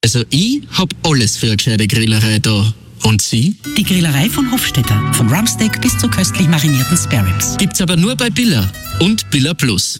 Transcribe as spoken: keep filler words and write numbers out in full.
Also ich hab alles für eine gescheite Grillerei da. Und Sie? Die Grillerei von Hofstetter. Von Rumpsteak bis zu köstlich marinierten Spareribs. Gibt's aber nur bei Billa und Billa Plus.